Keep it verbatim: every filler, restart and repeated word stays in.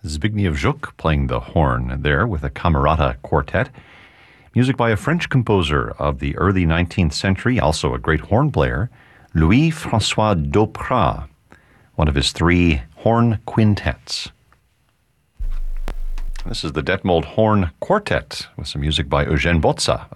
Zbigniew Żuk playing the horn there with a Camerata Quartet. Music by a French composer of the early nineteenth century, also a great horn player, Louis-François Doprat, one of his three horn quintets. This is the Detmold Horn Quartet with some music by Eugene Botza,